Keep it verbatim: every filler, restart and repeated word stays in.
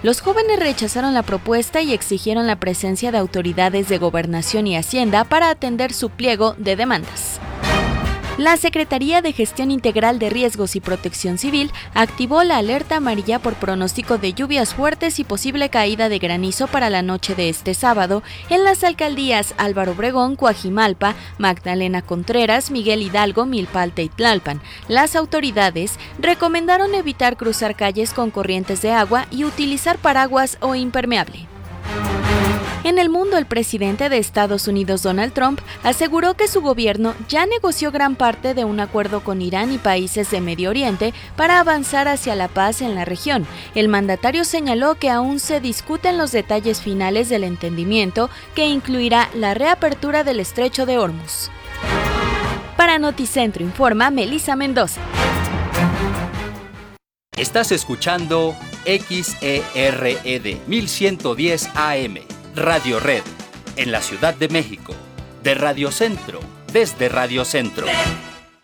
Los jóvenes rechazaron la propuesta y exigieron la presencia de autoridades de Gobernación y Hacienda para atender su pliego de demandas. La Secretaría de Gestión Integral de Riesgos y Protección Civil activó la alerta amarilla por pronóstico de lluvias fuertes y posible caída de granizo para la noche de este sábado en las alcaldías Álvaro Obregón, Coajimalpa, Magdalena Contreras, Miguel Hidalgo, Milpalta y Tlalpan. Las autoridades recomendaron evitar cruzar calles con corrientes de agua y utilizar paraguas o impermeable. En el mundo, el presidente de Estados Unidos, Donald Trump, aseguró que su gobierno ya negoció gran parte de un acuerdo con Irán y países de Medio Oriente para avanzar hacia la paz en la región. El mandatario señaló que aún se discuten los detalles finales del entendimiento, que incluirá la reapertura del estrecho de Hormuz. Para Noticentro informa Melissa Mendoza. Estás escuchando X E R E D mil ciento diez A M. Radio Red, en la Ciudad de México, de Radio Centro, desde Radio Centro.